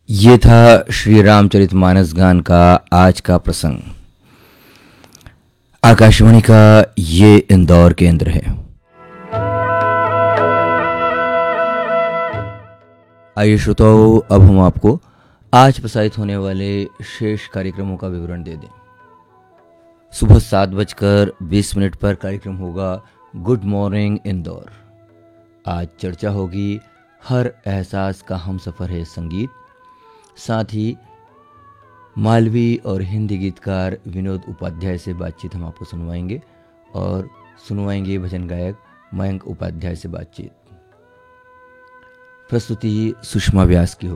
ये था श्री रामचरितमानस गान का आज का प्रसंग। आकाशवाणी का ये इंदौर केंद्र है। आइए श्रोताओं, अब हम आपको आज प्रसारित होने वाले शेष कार्यक्रमों का विवरण दे दें। सुबह 7:20 पर कार्यक्रम होगा गुड मॉर्निंग इंदौर। आज चर्चा होगी हर एहसास का हम सफ़र है संगीत। साथ ही मालवी और हिंदी गीतकार विनोद उपाध्याय से बातचीत हम आपको सुनवाएंगे और सुनवाएंगे भजन गायक मयंक उपाध्याय से बातचीत। प्रस्तुति सुषमा व्यास की होगी।